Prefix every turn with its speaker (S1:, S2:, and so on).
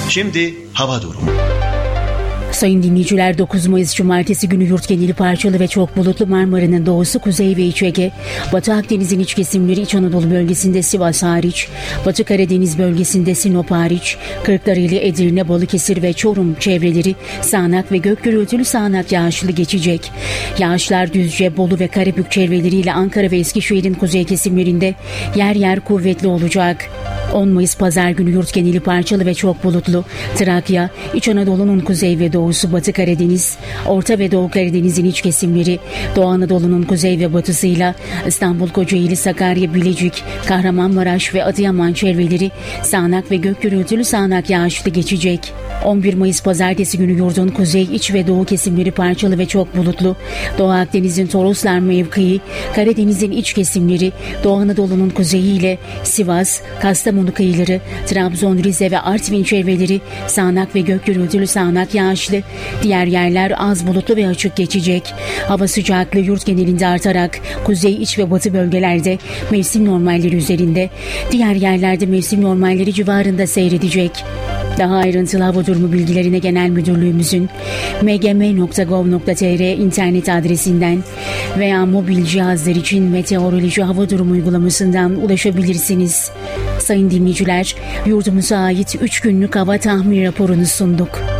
S1: Şimdi hava durumu.
S2: Sayın dinleyiciler, 9 Mayıs Cumartesi günü yurt geneli parçalı ve çok bulutlu. Marmara'nın doğusu, kuzey ve iç Ege, Batı Akdeniz'in iç kesimleri, İç Anadolu bölgesinde Sivas hariç, Batı Karadeniz bölgesinde Sinop hariç, Kırklareli, Edirne, Balıkesir ve Çorum çevreleri sağanak ve gök gürültülü sağanak yağışlı geçecek. Yağışlar Düzce, Bolu ve Karabük çevreleriyle Ankara ve Eskişehir'in kuzey kesimlerinde yer yer kuvvetli olacak. 10 Mayıs Pazar günü yurt geneli parçalı ve çok bulutlu. Trakya, İç Anadolu'nun kuzey ve doğusu, Batı Karadeniz, Orta ve Doğu Karadeniz'in iç kesimleri, Doğu Anadolu'nun kuzey ve batısıyla İstanbul, Kocaeli, Sakarya, Bilecik, Kahramanmaraş ve Adıyaman çevreleri sağanak ve gök gürültülü sağanak yağışlı geçecek. 11 Mayıs Pazartesi günü yurdun kuzey, iç ve doğu kesimleri parçalı ve çok bulutlu. Doğu Akdeniz'in Toroslar mevkii, Karadeniz'in iç kesimleri, Doğu Anadolu'nun kuzeyi ile Sivas, Kastamonu kıyıları, Trabzon, Rize ve Artvin çevreleri sağanak ve gök gürültülü sağanak yağışlı. Diğer yerler az bulutlu ve açık geçecek. Hava sıcaklığı yurt genelinde artarak kuzey, iç ve batı bölgelerde mevsim normalleri üzerinde, diğer yerlerde mevsim normalleri civarında seyredecek. Daha ayrıntılı hava durumu bilgilerine Genel Müdürlüğümüzün mgm.gov.tr internet adresinden veya mobil cihazlar için meteoroloji hava durumu uygulamasından ulaşabilirsiniz. Sayın dinleyiciler, yurdumuza ait 3 günlük hava tahmin raporunu sunduk.